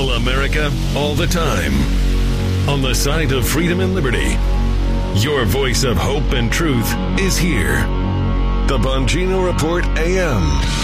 All America, all the time. On the side of freedom and liberty. Your voice of hope and truth is here. The Bongino Report AM.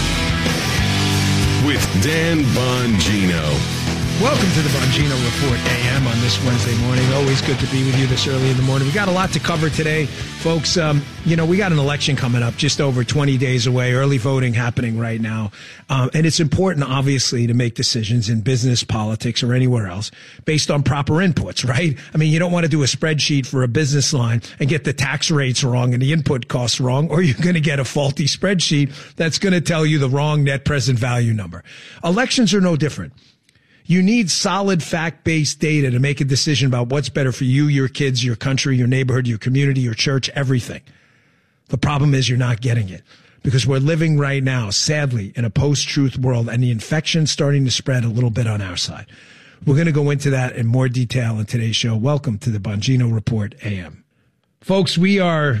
With Dan Bongino. Welcome to the Bongino Report AM on this Wednesday morning. Always good to be with you this early in the morning. We got a lot to cover today, folks. We got an election coming up just over 20 days away. Early voting happening right now. And it's important, obviously, to make decisions in business, politics, or anywhere else based on proper inputs, right? I mean, you don't want to do a spreadsheet for a business line and get the tax rates wrong and the input costs wrong, or you're going to get a faulty spreadsheet that's going to tell you the wrong net present value number. Elections are no different. You need solid fact-based data to make a decision about what's better for you, your kids, your country, your neighborhood, your community, your church, everything. The problem is you're not getting it because we're living right now, sadly, in a post-truth world, and the infection's starting to spread a little bit on our side. We're going to go into that in more detail in today's show. Welcome to the Bongino Report AM. Folks, we are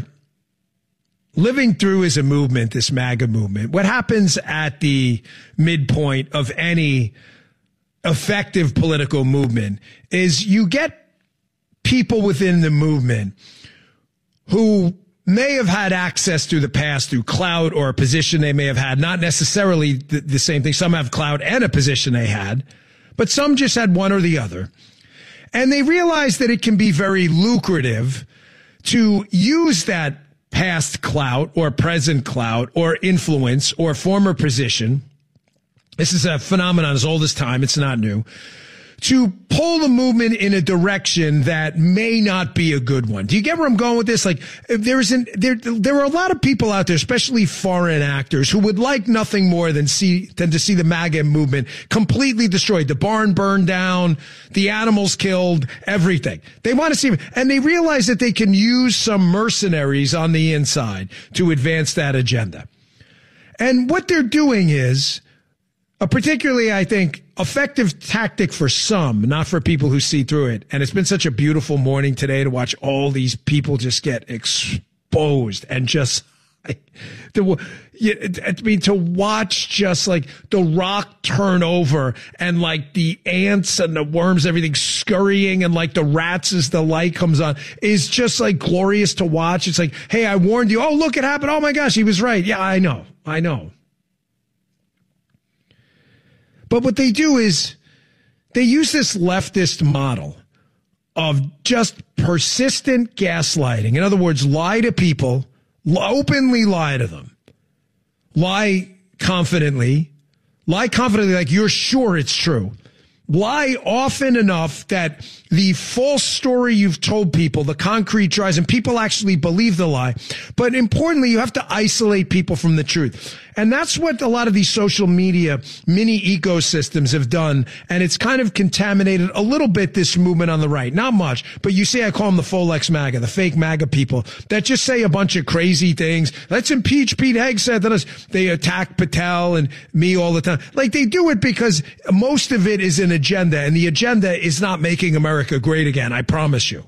living through as a movement, this MAGA movement. What happens at the midpoint of any effective political movement is you get people within the movement who may have had access through the past through clout or a position they may have had, not necessarily the same thing. Some have clout and a position they had, but some just had one or the other. And they realize that it can be very lucrative to use that past clout or present clout or influence or former position. This is a phenomenon as old as time. It's not new. To pull the movement in a direction that may not be a good one. Do you get where I'm going with this? Like, there are a lot of people out there, especially foreign actors, who would like nothing more than to see the MAGA movement completely destroyed. The barn burned down, the animals killed, everything. They want to see it. And they realize that they can use some mercenaries on the inside to advance that agenda. And what they're doing is a particularly, I think, effective tactic for some, not for people who see through it. And it's been such a beautiful morning today to watch all these people just get exposed and just, to watch just like the rock turn over and like the ants and the worms, everything scurrying and like the rats as the light comes on is just like glorious to watch. It's like, hey, I warned you. Oh, look, it happened. Oh my gosh, he was right. Yeah, I know. But what they do is they use this leftist model of just persistent gaslighting. In other words, lie to people, openly lie to them, lie confidently like you're sure it's true. Lie often enough that the false story you've told people, the concrete dries, and people actually believe the lie. But importantly, you have to isolate people from the truth. And that's what a lot of these social media mini ecosystems have done. And it's kind of contaminated a little bit this movement on the right. Not much, but you see, I call them the Folex MAGA, the fake MAGA people that just say a bunch of crazy things. Let's impeach Pete Hegseth. They attack Patel and me all the time. Like, they do it because most of it is an agenda, and the agenda is not making America great again, I promise you.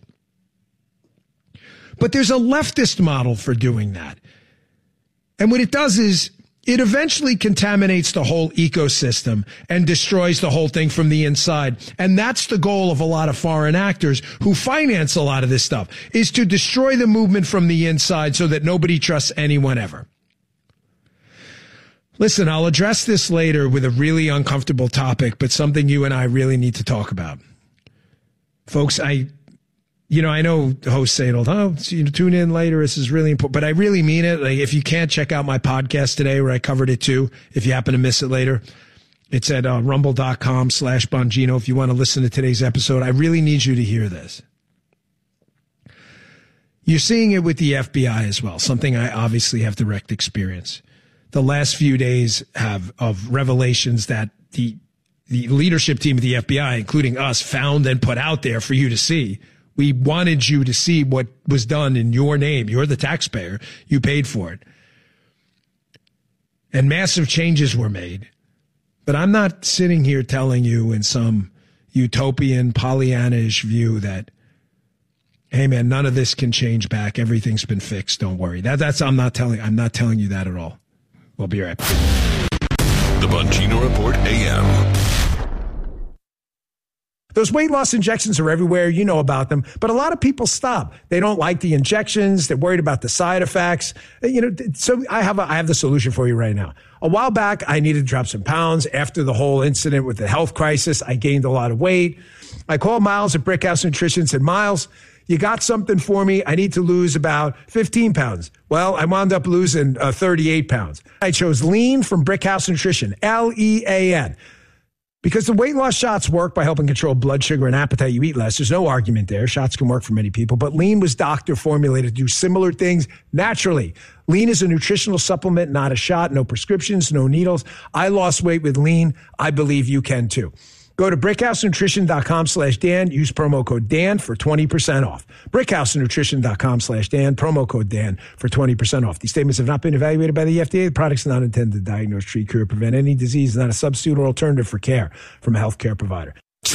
But there's a leftist model for doing that. And what it does is it eventually contaminates the whole ecosystem and destroys the whole thing from the inside. And that's the goal of a lot of foreign actors who finance a lot of this stuff, is to destroy the movement from the inside so that nobody trusts anyone ever. Listen, I'll address this later with a really uncomfortable topic, but something you and I really need to talk about. Folks, I know hosts say it all the time, tune in later, this is really important, but I really mean it. Like, if you can't, check out my podcast today where I covered it too, if you happen to miss it later. It's at rumble.com/Bongino if you want to listen to today's episode. I really need you to hear this. You're seeing it with the FBI as well, something I obviously have direct experience. The last few days have of revelations that the leadership team of the FBI, including us, found and put out there for you to see. We wanted you to see what was done in your name. You're the taxpayer. You paid for it. And massive changes were made. But I'm not sitting here telling you in some utopian Pollyannish view that, hey man, none of this can change back. Everything's been fixed. Don't worry. I'm not telling you that at all. We'll be right back. The Bongino Report AM. Those weight loss injections are everywhere. You know about them. But a lot of people stop. They don't like the injections. They're worried about the side effects. So I have the solution for you right now. A while back, I needed to drop some pounds. After the whole incident with the health crisis, I gained a lot of weight. I called Miles at Brickhouse Nutrition and said, Miles, you got something for me? I need to lose about 15 pounds. Well, I wound up losing 38 pounds. I chose Lean from Brickhouse Nutrition, Lean. Because the weight loss shots work by helping control blood sugar and appetite, you eat less. There's no argument there. Shots can work for many people. But Lean was doctor formulated to do similar things naturally. Lean is a nutritional supplement, not a shot. No prescriptions, no needles. I lost weight with Lean. I believe you can too. Go to brickhousenutrition.com/Dan. Use promo code Dan for 20% off. brickhousenutrition.com/Dan. Promo code Dan for 20% off. These statements have not been evaluated by the FDA. The products are not intended to diagnose, treat, cure, or prevent any disease. Not a substitute or alternative for care from a healthcare provider.